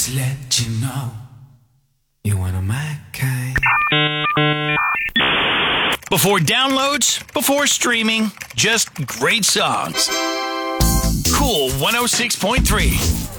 To let you know you're one of my kind. Before downloads, before streaming, just great songs. Cool 106.3.